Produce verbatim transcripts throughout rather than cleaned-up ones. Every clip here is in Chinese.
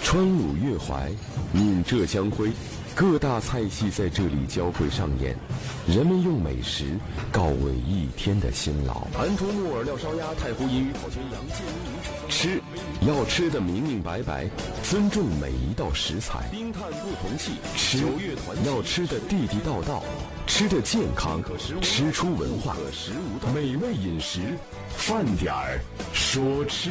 川鲁粤淮，闽浙江徽，各大菜系在这里交汇上演，人们用美食告慰一天的辛劳。安图木耳料烧鸭，太湖银鱼泡全羊，建宁名吃要吃得明明白白，尊重每一道食材。冰炭不同气，吃要吃得地地道道，吃得健康，吃出文化。美味饮食，饭点儿说吃。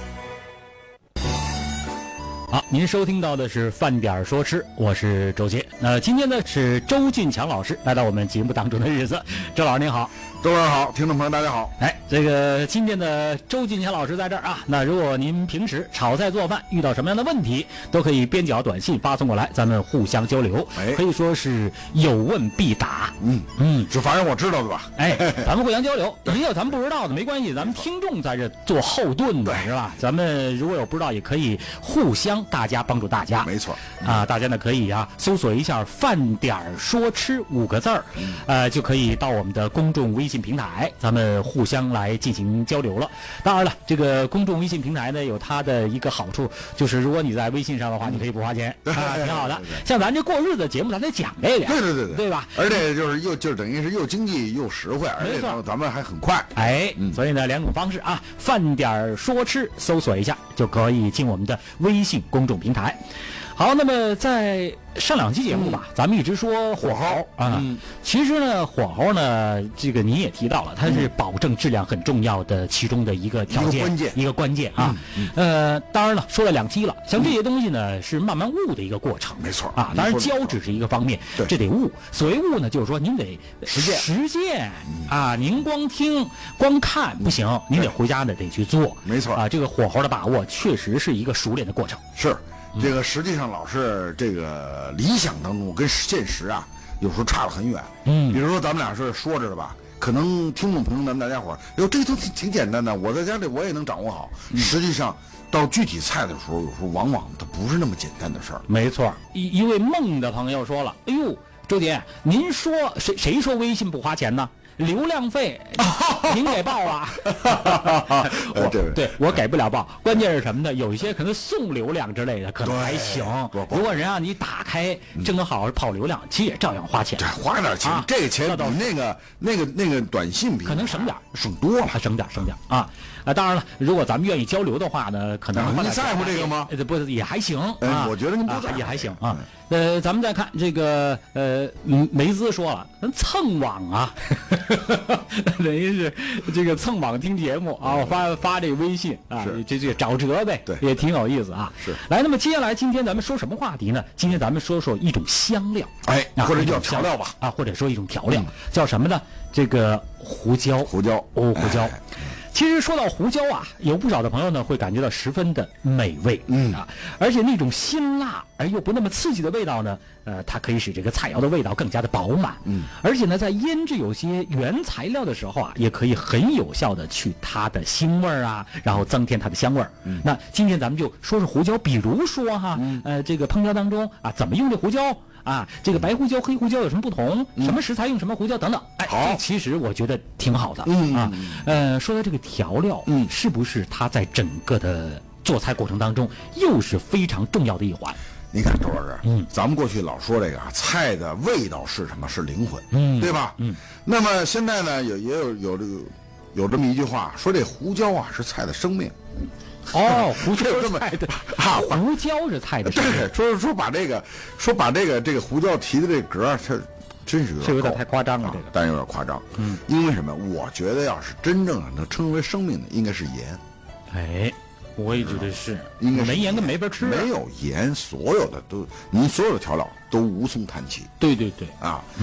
好，您收听到的是饭点说吃，我是周杰。那今天呢是周俊强老师来到我们节目当中的日子。周老师您好。 周老师好，听众朋友大家好。 哎，这个今天的周俊强老师在这儿啊。那如果您平时炒菜做饭遇到什么样的问题，都可以编辑短信发送过来，咱们互相交流。哎，可以说是有问必答。 嗯嗯，就反正我知道的吧。 哎，咱们互相交流，也有咱们不知道的没关系，咱们听众在这做后盾的是吧？咱们如果有不知道，也可以互相大家帮助大家。 没错啊，大家呢可以啊搜索一下“饭点说吃”五个字儿，呃，就可以到我们的公众微信平台，咱们互相来进行交流了。当然了，这个公众微信平台呢有它的一个好处，就是如果你在微信上的话，你可以不花钱啊，挺好的。像咱这过日子节目，咱得讲这个， 对对对对， 对吧？ 而且就是又就等于是又经济又实惠，而且咱们还很快。 哎，嗯、所以呢两种方式啊，饭点说吃，搜索一下就可以进我们的微信公众平台。好，那么在上两期节目吧，嗯、咱们一直说火候啊、嗯，其实呢，火候呢，这个你也提到了，它是保证质量很重要的其中的一个条件， 一个关键， 一个关键啊。嗯嗯、呃，当然了，说了两期了，像这些东西呢，是慢慢悟的一个过程， 没错啊。当然，教只是一个方面，这得悟。所谓悟呢，就是说您得实践， 实践啊，您光听光看不行，您得回家呢得去做， 没错啊。这个火候的把握确实是一个熟练的过程， 是。这个实际上老是这个理想当中跟现实啊，有时候差得很远。嗯，比如说咱们俩是说着的吧，可能听众朋友们大家伙儿，哟，这都挺挺简单的，我在家里我也能掌握好。嗯、实际上到具体菜的时候，有时候往往它不是那么简单的事儿。 没错，一一位孟的朋友说了，哎呦，周姐，您说谁谁说微信不花钱呢？流量费您给报啊？我对我给不了报，关键是什么呢？有一些可能送流量之类的可能还行。如果人让你打开正好跑流量，其实也照样花钱。 对，花点钱，啊、这个钱比那个那个那个短信比可能省点， 省多了， 省点省点啊。啊，当然了，如果咱们愿意交流的话呢，可能你在乎这个吗？ 不也还行啊？ 哎、我觉得您不在乎、 啊、也还行啊。呃，咱们再看这个呃，梅兹说了，咱蹭网啊，等于是这个蹭网听节目啊，我发发这个微信啊，这这找辙呗， 对， 也挺有意思啊。 是， 来，那么接下来今天咱们说什么话题呢？今天咱们说说一种香料， 哎， 啊、 或者叫调料吧， 啊，或者说一种调料、嗯、叫什么呢？这个胡椒， 胡椒哦，胡椒。哎其实说到胡椒啊，有不少的朋友呢会感觉到十分的美味，嗯啊，而且那种辛辣而又不那么刺激的味道呢，呃，它可以使这个菜肴的味道更加的饱满，嗯，而且呢，在腌制有些原材料的时候啊，也可以很有效的去它的腥味儿啊，然后增添它的香味儿。嗯，那今天咱们就说说胡椒，比如说哈，嗯、呃，这个烹调当中啊，怎么用这胡椒？啊，这个白胡椒、黑胡椒有什么不同？嗯、什么食材用什么胡椒等等？哎，这其实我觉得挺好的。嗯啊，呃，说到这个调料，嗯，是不是它在整个的做菜过程当中又是非常重要的一环？ 你看周老师，嗯，咱们过去老说这个啊，菜的味道是什么？是灵魂，嗯，对吧？嗯，那么现在呢，有也有有这个有这么一句话，说这胡椒啊是菜的生命。 哦，胡椒是菜的啊，胡椒是菜的。 对，说说把这个，说把这个这个胡椒提的这格，它真是有点是有点太夸张了，这个， 但有点夸张。嗯，因为什么？我觉得要是真正能称为生命的，应该是盐。 哎，我也觉得是， 应该没盐跟没法吃。 没有盐，所有的都，您所有的调料都无从谈起。 对对对， 啊。